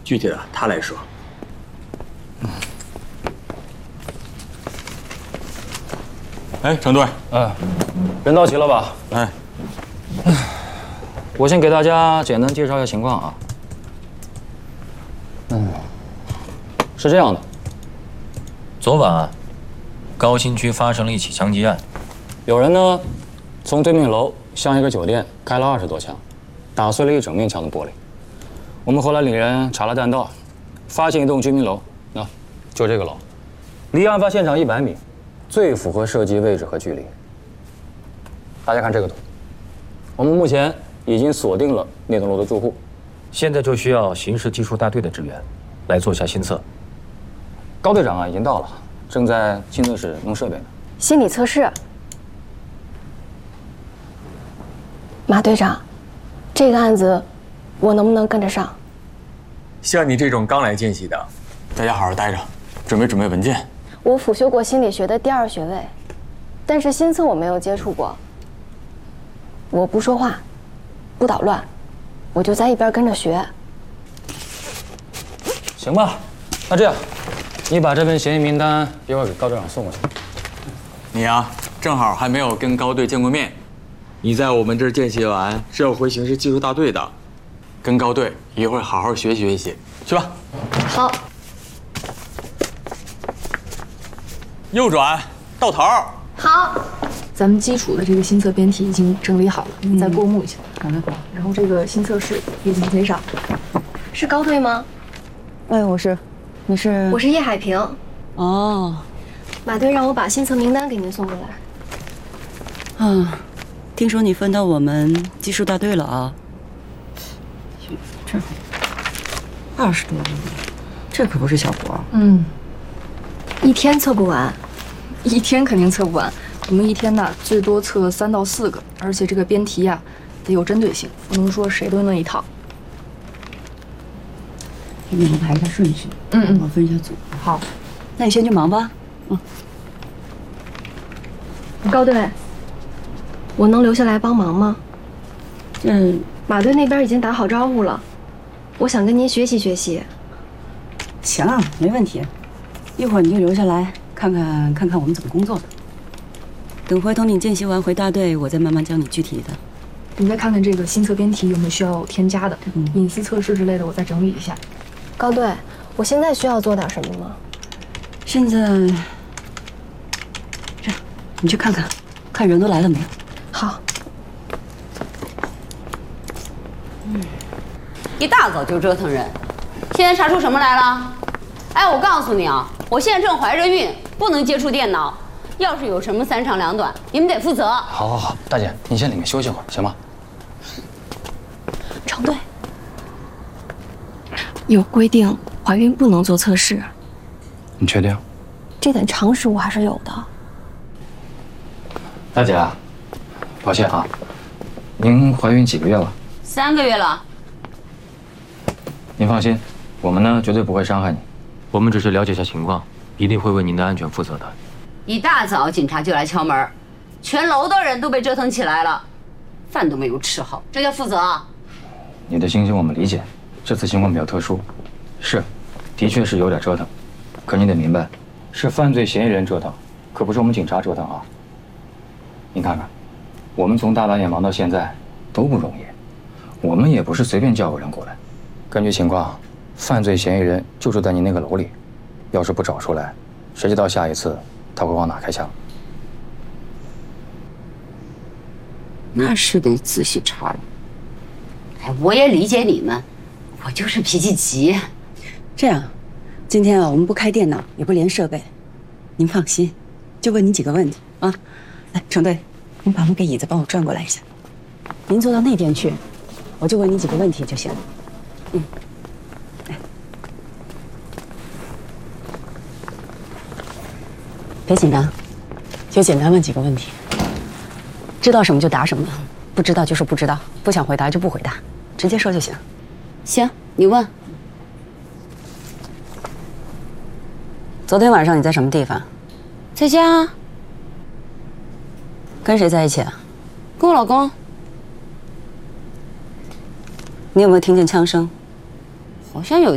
具体的他来说。哎，程队， 人到齐了吧？ 哎， 我先给大家简单介绍一下情况啊。是这样的， 昨晚，高新区发生了一起枪击案， 有人呢从对面楼向一个酒店开了20多枪，打碎了一整面墙的玻璃。我们后来领人查了弹道，发现一栋居民楼，就这个楼，离案发现场100米，最符合射击位置和距离。大家看这个图，我们目前已经锁定了那栋楼的住户， 现在就需要刑事技术大队的支援，来做下心测。 高队长已经到了，正在心测室弄设备呢。 心理测试。马队长，这个案子我能不能跟着上？ 像你这种刚来见习的，在家好好待着，准备文件。 我辅修过心理学的第2学位，但是心测我没有接触过。我不说话，不捣乱，我就在一边跟着学。 行吧，那这样，你把这份嫌疑名单一会儿给高队长送过去。 你呀，正好还没有跟高队见过面，你在我们这儿见习完是要回刑事技术大队的，跟高队一会儿好好学习，去吧。 好。 右转，到头。 好。 咱们基础的这个心测编题已经整理好了，再过目一下。好的。然后这个新测试也已经贼上。 是高队吗？ 哎，我是，你是？ 我是叶海平。 哦， 马队让我把心测名单给您送过来。 啊，听说你分到我们技术大队了啊？这20多人，这可不是小活。 一天测不完。 一天肯定测不完，我们一天呢最多测3到4个，而且这个编题呀得有针对性，不能说谁都那一套。 给你们排一下顺序，我分一下组。 好， 那你先去忙吧。 高队，我能留下来帮忙吗？马队那边已经打好招呼了，我想跟您学习学习。 行，没问题。一会儿你就留下来看看我们怎么工作的。等回头你见习完回大队，我再慢慢教你具体的。 你再看看这个新测编题有没有需要添加的，隐私测试之类的，我再整理一下。 高队，我现在需要做点什么吗？ 现在这样，你去看看人都来了没有？ 好。 一大早就折腾人，现在查出什么来了？哎，我告诉你啊，我现在正怀着孕，不能接触电脑。要是有什么3长2短，你们得负责。 好，大姐，你先里面休息会儿，行吗？ 程队，有规定，怀孕不能做测试。 你确定？ 这点常识我还是有的。 大姐，抱歉啊，您怀孕几个月了 ？3个月了。 您放心，我们呢绝对不会伤害你。 我们只是了解一下情况，一定会为您的安全负责的。 一大早警察就来敲门，全楼的人都被折腾起来了，饭都没有吃好，这叫负责啊？ 你的心情我们理解，这次情况比较特殊，的确是有点折腾。可你得明白，是犯罪嫌疑人折腾，可不是我们警察折腾啊。您看看，我们从大半夜忙到现在都不容易，我们也不是随便叫个人过来。根据情况，犯罪嫌疑人就住在你那个楼里，要是不找出来，谁知道下一次他会往哪开枪？ 那是得仔细查了。哎，我也理解你们，我就是脾气急。 这样，今天啊，我们不开电脑，也不连设备，您放心，就问你几个问题啊。来，程队，您把那个椅子帮我转过来一下，您坐到那边去，我就问你几个问题就行了。来，别紧张，就简单问几个问题，知道什么就答什么，不知道就说不知道，不想回答就不回答，直接说就行。 行，你问。 昨天晚上你在什么地方？ 在家。 跟谁在一起啊？ 跟我老公。 你有没有听见枪声？ 好像有